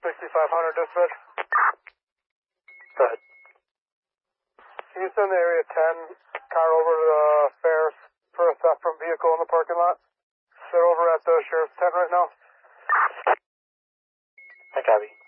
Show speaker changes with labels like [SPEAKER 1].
[SPEAKER 1] 6500 dispatch.
[SPEAKER 2] Go ahead.
[SPEAKER 1] Can you send the area 10 car over to the Ferris for a theft from vehicle in the parking lot? They're over at the sheriff's tent right now.
[SPEAKER 2] I copy.